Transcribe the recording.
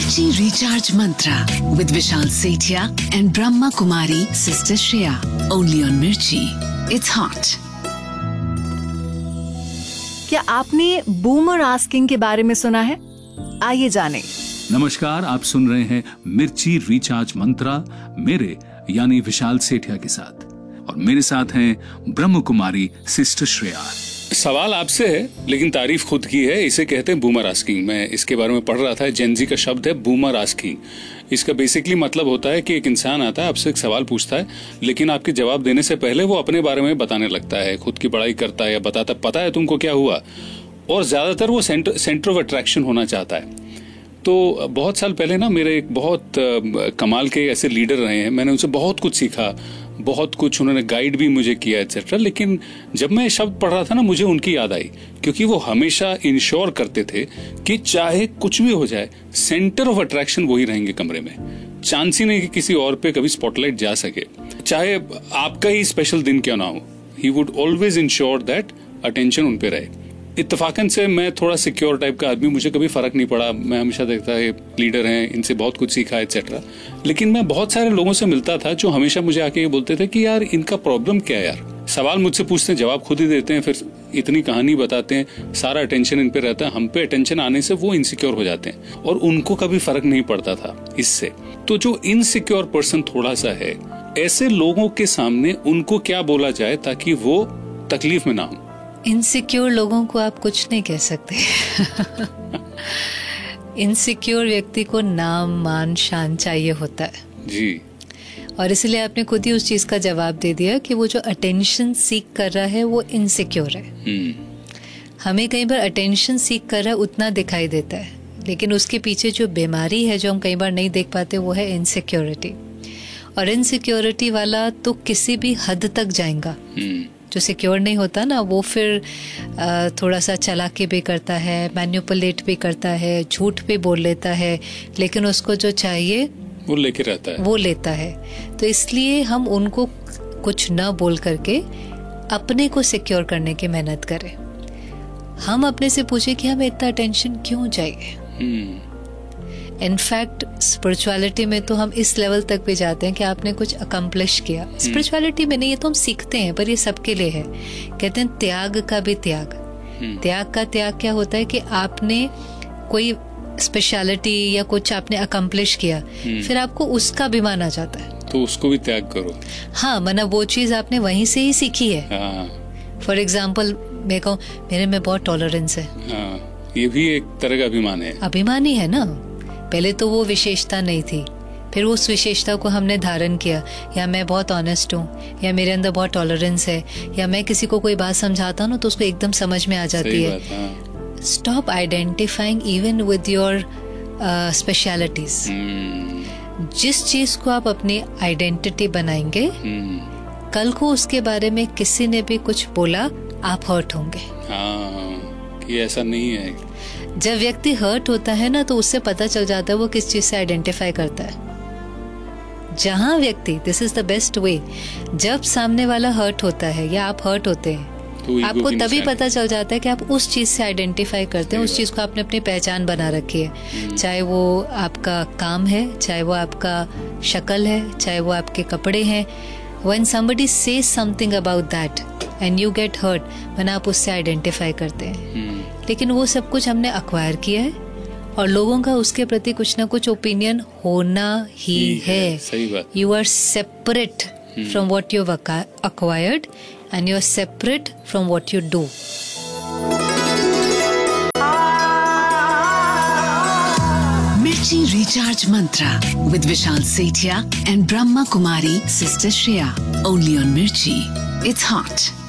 Mirchi Recharge Mantra with Vishal Sethia and Brahma Kumari Sister Shreya. Only on Mirchi. It's hot. क्या आपने boomer asking के बारे में सुना है? आइए जानें। नमस्कार, आप सुन रहे हैं मिर्ची रिचार्ज मंत्रा मेरे यानी विशाल सेठिया के साथ, और मेरे साथ हैं ब्रह्म कुमारी सिस्टर श्रेया। सवाल आपसे है लेकिन तारीफ खुद की है, इसे कहते हैं बूमर आस्किंग। मैं इसके बारे में पढ़ रहा था, जेनजी का शब्द है बूमर आस्किंग। इसका बेसिकली मतलब होता है कि एक इंसान आता है, आपसे एक सवाल पूछता है, लेकिन आपके जवाब देने से पहले वो अपने बारे में बताने लगता है, खुद की बड़ाई करता है या बताता पता है तुमको क्या हुआ, और ज्यादातर वो सेंटर ऑफ अट्रैक्शन होना चाहता है। तो बहुत साल पहले ना मेरे एक बहुत कमाल के ऐसे लीडर रहे हैं, मैंने उनसे बहुत कुछ सीखा, बहुत कुछ उन्होंने गाइड भी मुझे किया एटसेट्रा। लेकिन जब मैं शब्द पढ़ रहा था ना, मुझे उनकी याद आई, क्योंकि वो हमेशा इंश्योर करते थे कि चाहे कुछ भी हो जाए, सेंटर ऑफ अट्रैक्शन वही रहेंगे कमरे में। चांस ही नहीं कि किसी और पे कभी स्पॉटलाइट जा सके, चाहे आपका ही स्पेशल दिन क्यों ना हो। He would always ensure that attention उन पे रहे। इत्तेफाकन से मैं थोड़ा सिक्योर टाइप का आदमी, मुझे कभी फर्क नहीं पड़ा। मैं हमेशा देखता है लीडर हैं, इनसे बहुत कुछ सीखा एटसेट्रा। लेकिन मैं बहुत सारे लोगों से मिलता था जो हमेशा मुझे आके ये बोलते थे कि यार इनका प्रॉब्लम क्या है यार। सवाल मुझसे पूछते हैं, जवाब खुद ही देते हैं, फिर इतनी कहानी बताते हैं, सारा अटेंशन इन पे रहता है। हम पे अटेंशन आने से वो इनसिक्योर हो जाते हैं, और उनको कभी फर्क नहीं पड़ता था इससे। तो जो इनसिक्योर पर्सन थोड़ा सा है, ऐसे लोगों के सामने उनको क्या बोला जाए ताकि वो तकलीफ में ना हो? इनसिक्योर लोगों को आप कुछ नहीं कह सकते। इनसिक्योर व्यक्ति को नाम मान शान चाहिए होता है जी, और इसलिए आपने खुद ही उस चीज का जवाब दे दिया कि वो जो अटेंशन सीख कर रहा है वो इनसिक्योर है। हमें कई बार अटेंशन सीख कर रहा है उतना दिखाई देता है, लेकिन उसके पीछे जो बीमारी है जो हम कई बार नहीं देख पाते वो है इनसिक्योरिटी। और इनसिक्योरिटी वाला तो किसी भी हद तक जाएगा। जो सिक्योर नहीं होता ना, वो फिर थोड़ा सा चालाकी भी करता है, मैनिपुलेट भी करता है, झूठ भी बोल लेता है, लेकिन उसको जो चाहिए वो लेके रहता है, वो लेता है। तो इसलिए हम उनको कुछ न बोल करके अपने को सिक्योर करने की मेहनत करें। हम अपने से पूछे कि हमें इतना अटेंशन क्यों चाहिए। इनफैक्ट स्पिरिचुअलिटी में तो हम इस लेवल तक भी जाते हैं कि आपने कुछ अकम्प्लिश किया। स्पिरिचुअलिटी में नहीं, ये तो हम सीखते हैं, पर ये सबके लिए है। कहते हैं त्याग का भी त्याग। त्याग का त्याग क्या होता है कि आपने कोई स्पेशलिटी या कुछ आपने अकम्प्लिश किया, फिर आपको उसका भी माना जाता है, तो उसको भी त्याग करो। हाँ, मतलब वो चीज आपने वहीं से ही सीखी है। फॉर एग्जाम्पल मैं कहूँ मेरे में बहुत टॉलरेंस है, ये भी एक तरह का अभिमान है। अभिमान ही है ना। पहले तो वो विशेषता नहीं थी, फिर उस विशेषता को हमने धारण किया, या मैं बहुत ऑनेस्ट हूँ, या मेरे अंदर बहुत टॉलरेंस है, या मैं किसी को कोई बात समझाता हूँ ना तो उसको एकदम समझ में आ जाती है। Stop identifying even with your specialities. जिस चीज को आप अपनी आइडेंटिटी बनाएंगे, कल को उसके बारे में किसी ने भी कुछ बोला, आप हर्ट होंगे। कि ऐसा नहीं है। जब व्यक्ति हर्ट होता है ना, तो उससे पता चल जाता है वो किस चीज से आइडेंटिफाई करता है। जहां व्यक्ति, this is the best way, जब सामने वाला हर्ट होता है या आप हर्ट होते हैं, तो आपको तभी पता चल जाता है कि आप उस चीज से आइडेंटिफाई करते हैं, उस चीज को आपने अपनी पहचान बना रखी है। चाहे वो आपका काम है, चाहे वो आपका शक्ल है, चाहे वो आपके कपड़े हैं। When somebody says something about that and you get hurt, when आप उससे आइडेंटिफाई करते हैं। लेकिन वो सब कुछ हमने अक्वायर किया है, और लोगों का उसके प्रति कुछ ना कुछ ओपिनियन होना ही है। सही बात। You are separate from what you've acquired and you are separate from what you do. Mirchi Recharge Mantra with Vishal Sethia and Brahma Kumari Sister Shreya. Only on Mirchi. It's hot.